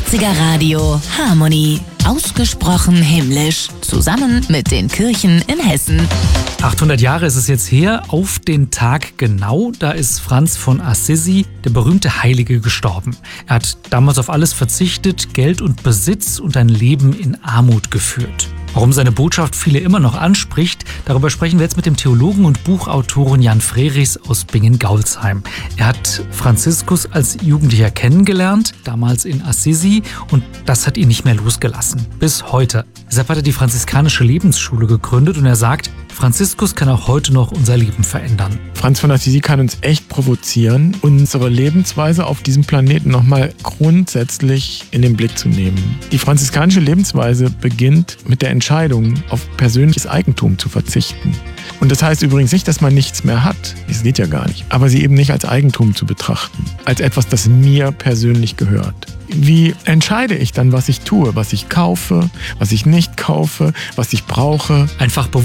80er Radio Harmony. Ausgesprochen himmlisch. Zusammen mit den Kirchen in Hessen. 800 Jahre ist es jetzt her, auf den Tag genau, da ist Franz von Assisi, der berühmte Heilige, gestorben. Er hat damals auf alles verzichtet, Geld und Besitz und ein Leben in Armut geführt. Warum seine Botschaft viele immer noch anspricht, darüber sprechen wir jetzt mit dem Theologen und Buchautoren Jan Frerichs aus Bingen-Gaulsheim. Er hat Franziskus als Jugendlicher kennengelernt, damals in Assisi, und das hat ihn nicht mehr losgelassen. Bis heute. Deshalb hat er die franziskanische Lebensschule gegründet und er sagt, Franziskus kann auch heute noch unser Leben verändern. Franz von Assisi kann uns echt provozieren, unsere Lebensweise auf diesem Planeten nochmal grundsätzlich in den Blick zu nehmen. Die franziskanische Lebensweise beginnt mit der Entscheidung, auf persönliches Eigentum zu verzichten. Und das heißt übrigens nicht, dass man nichts mehr hat. Das geht ja gar nicht. Aber sie eben nicht als Eigentum zu betrachten. Als etwas, das mir persönlich gehört. Wie entscheide ich dann, was ich tue, was ich kaufe, was ich nicht kaufe, was ich brauche? Einfach